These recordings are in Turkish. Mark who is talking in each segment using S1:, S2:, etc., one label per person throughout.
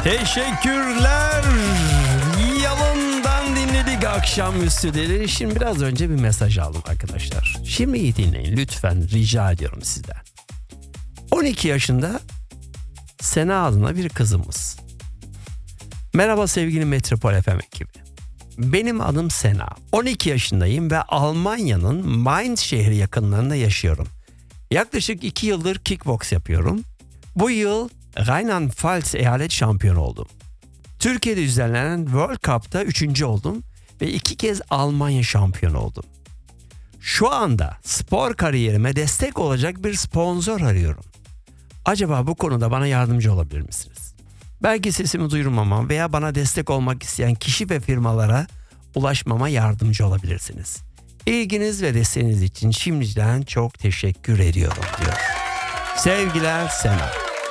S1: Teşekkürler. Yalından dinledik akşamüstüleri. Şimdi biraz önce bir mesaj aldım arkadaşlar. Şimdi iyi dinleyin lütfen, rica ediyorum sizden. 12 yaşında Sena adına bir kızımız. Merhaba sevgili Metropol FM ekibi. Benim adım Sena. 12 yaşındayım ve Almanya'nın Mainz şehri yakınlarında yaşıyorum. Yaklaşık 2 yıldır kickbox yapıyorum. Bu yıl Rheinland-Pfalz eyalet şampiyonu oldum. Türkiye'de düzenlenen World Cup'ta 3. oldum ve 2 kez Almanya şampiyonu oldum. Şu anda spor kariyerime destek olacak bir sponsor arıyorum. Acaba bu konuda bana yardımcı olabilir misiniz? Belki sesimi duyurmamam veya bana destek olmak isteyen kişi ve firmalara ulaşmama yardımcı olabilirsiniz. İlginiz ve desteğiniz için şimdiden çok teşekkür ediyorum diyor. Sevgiler Sena.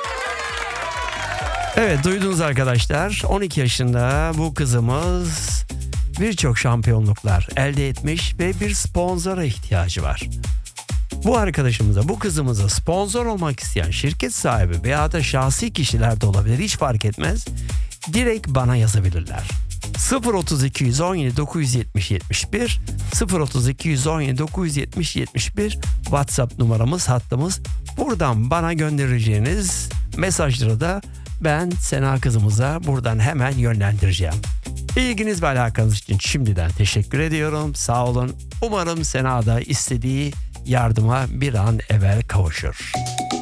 S1: Evet, duydunuz arkadaşlar, 12 yaşında bu kızımız birçok şampiyonluklar elde etmiş ve bir sponsora ihtiyacı var. Bu arkadaşımıza, bu kızımıza sponsor olmak isteyen şirket sahibi veya da şahsi kişiler de olabilir, hiç fark etmez. Direkt bana yazabilirler. 032 117 970 71 032 117 970 71 WhatsApp numaramız, hattımız. Buradan bana göndereceğiniz mesajları da ben Sena kızımıza buradan hemen yönlendireceğim. İlginiz ve alakanız için şimdiden teşekkür ediyorum. Sağ olun. Umarım Sena da istediği yardıma bir an evvel kavuşur.